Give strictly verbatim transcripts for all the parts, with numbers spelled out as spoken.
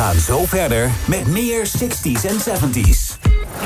gaan zo verder met meer zestig's en zeventig's.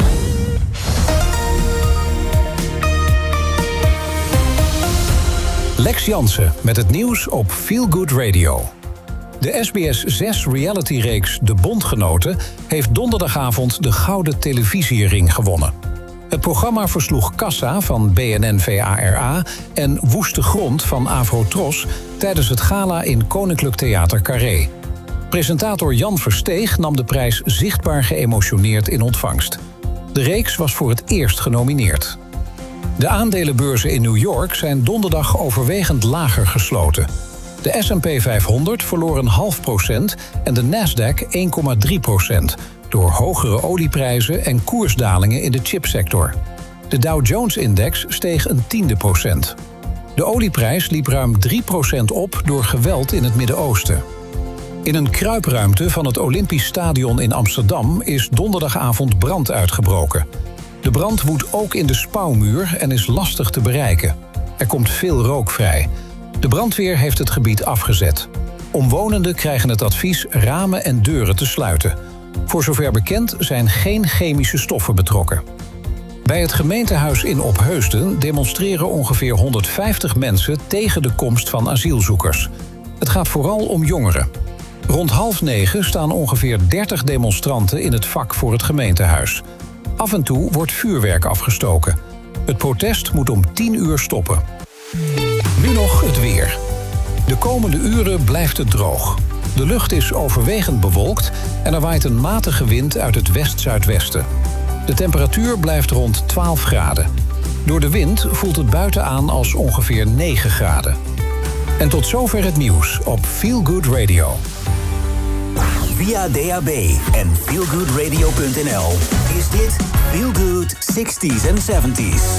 Lex Jansen met het nieuws op Feel Good Radio. De S B S zes reality-reeks De Bondgenoten heeft donderdagavond de Gouden Televisiering gewonnen. Het programma versloeg Kassa van B N N V A R A en Woeste Grond van Avrotros tijdens het gala in Koninklijk Theater Carré. Presentator Jan Versteeg nam de prijs zichtbaar geëmotioneerd in ontvangst. De reeks was voor het eerst genomineerd. De aandelenbeurzen in New York zijn donderdag overwegend lager gesloten. De S en P vijfhonderd verloor een half procent en de Nasdaq één komma drie procent... door hogere olieprijzen en koersdalingen in de chipsector. De Dow Jones-index steeg een tiende procent. De olieprijs liep ruim drie procent op door geweld in het Midden-Oosten. In een kruipruimte van het Olympisch Stadion in Amsterdam is donderdagavond brand uitgebroken. De brand woedt ook in de spouwmuur en is lastig te bereiken. Er komt veel rook vrij. De brandweer heeft het gebied afgezet. Omwonenden krijgen het advies ramen en deuren te sluiten. Voor zover bekend zijn geen chemische stoffen betrokken. Bij het gemeentehuis in Opheusden demonstreren ongeveer honderdvijftig mensen tegen de komst van asielzoekers. Het gaat vooral om jongeren. Rond half negen staan ongeveer dertig demonstranten in het vak voor het gemeentehuis. Af en toe wordt vuurwerk afgestoken. Het protest moet om tien uur stoppen. Nu nog het weer. De komende uren blijft het droog. De lucht is overwegend bewolkt en er waait een matige wind uit het west-zuidwesten. De temperatuur blijft rond twaalf graden. Door de wind voelt het buiten aan als ongeveer negen graden. En tot zover het nieuws op Feel Good Radio. Via D A B en feel good radio punt n l is dit Feel Good zestig's en zeventig's.